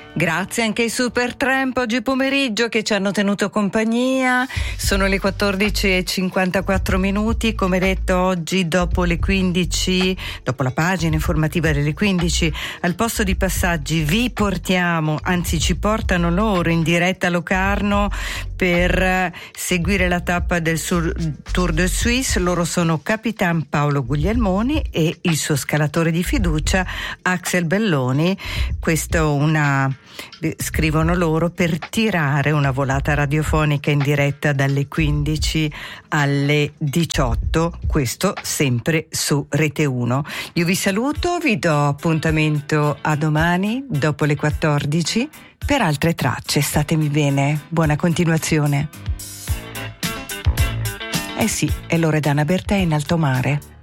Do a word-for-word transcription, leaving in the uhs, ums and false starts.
Grazie anche ai Supertramp oggi pomeriggio che ci hanno tenuto compagnia. Sono le quattordici e cinquantaquattro minuti, come detto oggi dopo le quindici, dopo la pagina informativa delle quindici, al posto di passaggi vi portiamo, anzi ci portano loro in diretta a Locarno per seguire la tappa del Tour de Suisse. Loro sono Capitan Paolo Guglielmoni e il suo scalatore di fiducia Axel Belloni. Questo una scrivono loro per tirare una volata radiofonica in diretta dalle quindici alle diciotto, questo sempre su Rete uno. Io vi saluto, vi do appuntamento a domani dopo le quattordici per altre tracce. Statemi bene, buona continuazione. Eh sì, è Loredana Bertè in alto mare.